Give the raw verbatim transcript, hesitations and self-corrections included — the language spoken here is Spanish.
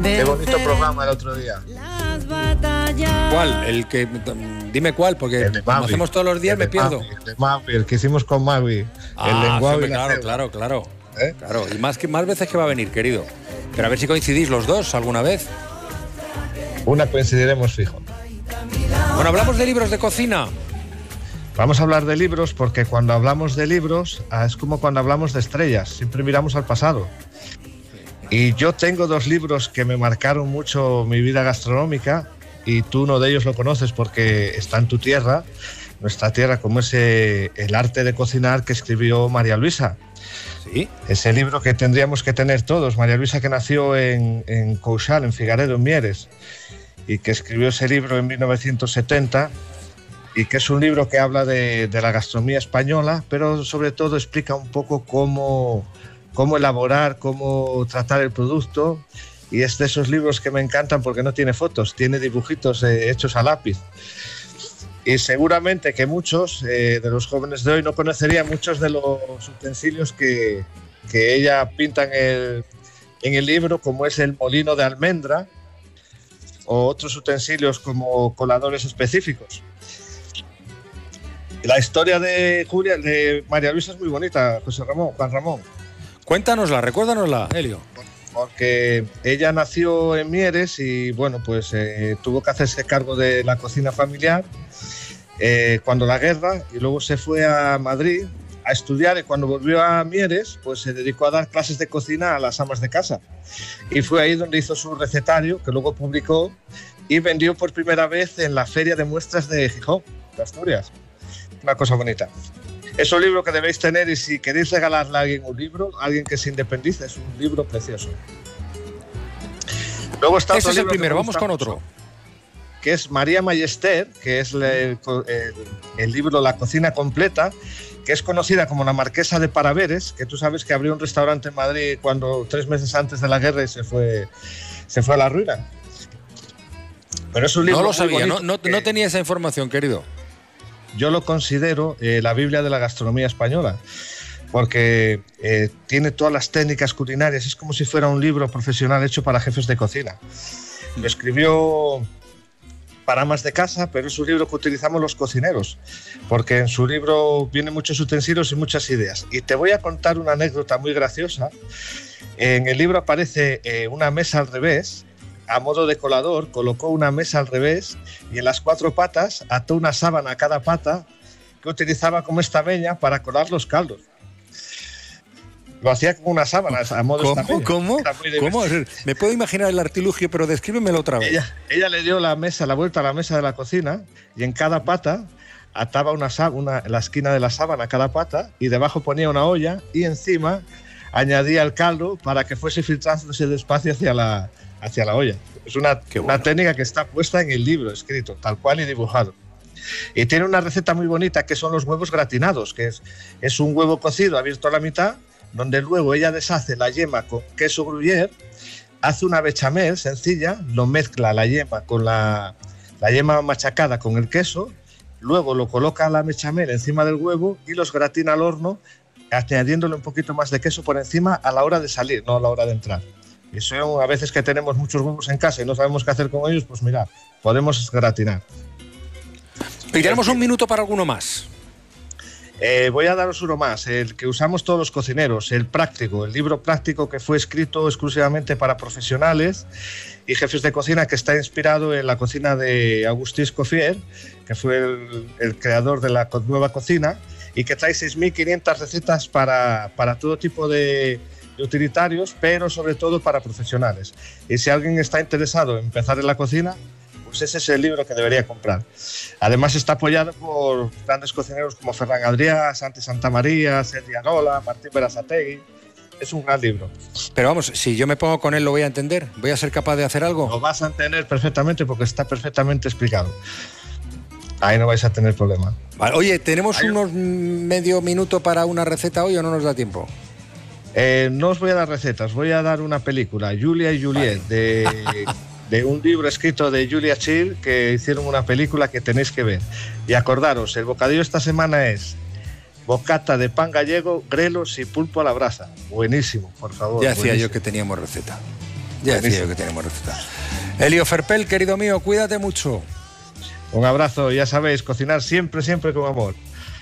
Qué bonito programa el otro día. ¿Cuál? El que dime cuál, porque como hacemos todos los días el me pierdo. Mavi, el de Mavi, el que hicimos con Mavi. Ah, el lenguaje. sí, claro, claro, claro, ¿Eh? claro. Y más que más veces que va a venir, querido. Pero a ver si coincidís los dos alguna vez. Una coincidiremos fijo. Bueno, hablamos de libros de cocina. Vamos a hablar de libros porque cuando hablamos de libros es como cuando hablamos de estrellas, siempre miramos al pasado. Y yo tengo dos libros que me marcaron mucho mi vida gastronómica y tú uno de ellos lo conoces porque está en tu tierra, nuestra tierra, como es eh, El arte de cocinar que escribió María Luisa. Sí. Ese libro que tendríamos que tener todos. María Luisa, que nació en, en Couchal, en Figaredo, en Mieres, y que escribió ese libro en mil novecientos setenta, y que es un libro que habla de, de la gastronomía española, pero sobre todo explica un poco cómo, cómo elaborar, cómo tratar el producto, y es de esos libros que me encantan porque no tiene fotos, tiene dibujitos eh, hechos a lápiz. Y seguramente que muchos eh, de los jóvenes de hoy no conocerían muchos de los utensilios que, que ella pinta en el, en el libro, como es el molino de almendra o otros utensilios como coladores específicos. La historia de Julia, de María Luisa, es muy bonita, José Ramón, Juan Ramón. Cuéntanosla, recuérdanosla, Helio. Porque ella nació en Mieres y bueno, pues eh, tuvo que hacerse cargo de la cocina familiar eh, cuando la guerra, y luego se fue a Madrid a estudiar, y cuando volvió a Mieres pues se dedicó a dar clases de cocina a las amas de casa, y fue ahí donde hizo su recetario que luego publicó y vendió por primera vez en la Feria de Muestras de Gijón, de Asturias. Una cosa bonita. Es un libro que debéis tener, y si queréis regalarle a alguien un libro, a alguien que se independice, es un libro precioso. Luego está Ese otro es el libro primero, que me vamos gusta con mucho, otro. que es María Mayester, que es el, el, el libro La cocina completa, que es conocida como la Marquesa de Paraveres, que tú sabes que abrió un restaurante en Madrid cuando tres meses antes de la guerra y se fue, se fue a la ruina. Pero es un libro no lo sabía, muy no, no, no tenía esa información, querido. Yo lo considero eh, la Biblia de la gastronomía española, porque eh, tiene todas las técnicas culinarias, es como si fuera un libro profesional hecho para jefes de cocina. Lo escribió para amas de casa, pero es un libro que utilizamos los cocineros, porque en su libro vienen muchos utensilios y muchas ideas. Y te voy a contar una anécdota muy graciosa. En el libro aparece eh, una mesa al revés. A modo de colador, colocó una mesa al revés y en las cuatro patas ató una sábana a cada pata que utilizaba como estameña para colar los caldos. Lo hacía con una sábana a modo de estameña. ¿Cómo? ¿Cómo? Me puedo imaginar el artilugio, pero descríbemelo otra vez. Ella, ella le dio la mesa, la vuelta a la mesa de la cocina, y en cada pata ataba una, una, la esquina de la sábana a cada pata, y debajo ponía una olla, y encima añadía el caldo para que fuese filtrándose despacio hacia la, hacia la olla. Es una, bueno. una técnica que está puesta en el libro, escrito, tal cual y dibujado. Y tiene una receta muy bonita que son los huevos gratinados, que es, es un huevo cocido abierto a la mitad, donde luego ella deshace la yema con queso gruyère, hace una bechamel sencilla, lo mezcla la yema con la, la yema machacada con el queso, luego lo coloca la bechamel encima del huevo y los gratina al horno, añadiéndole un poquito más de queso por encima a la hora de salir, no a la hora de entrar. Y eso, a veces que tenemos muchos huevos en casa y no sabemos qué hacer con ellos, pues mira, podemos gratinar. Y tenemos un minuto para alguno más. Eh, voy a daros uno más, el que usamos todos los cocineros, el práctico, el libro práctico que fue escrito exclusivamente para profesionales y jefes de cocina, que está inspirado en la cocina de Auguste Escoffier, que fue el, el creador de la nueva cocina, y que trae seis mil quinientas recetas para, para todo tipo de, de utilitarios, pero sobre todo para profesionales. Y si alguien está interesado en empezar en la cocina, pues ese es el libro que debería comprar. Además está apoyado por grandes cocineros como Ferran Adrià, Santi Santamaría, Sergi Arola, Martín Berasategui. Es un gran libro. Pero vamos, si yo me pongo con él, ¿lo voy a entender? ¿Voy a ser capaz de hacer algo? Lo vas a entender perfectamente porque está perfectamente explicado. Ahí no vais a tener problema. Vale. Oye, ¿tenemos Hay... unos medio minuto para una receta hoy o no nos da tiempo? Eh, no os voy a dar recetas, voy a dar una película, Julia y Juliet, vale. de... de un libro escrito de Julia Child, que hicieron una película que tenéis que ver. Y acordaros, el bocadillo esta semana es bocata de pan gallego, grelos y pulpo a la brasa. Buenísimo, por favor. Ya decía buenísimo. yo que teníamos receta. Ya decía yo que tenemos receta. Elio Ferpel, querido mío, cuídate mucho. Un abrazo, ya sabéis, cocinar siempre, siempre con amor.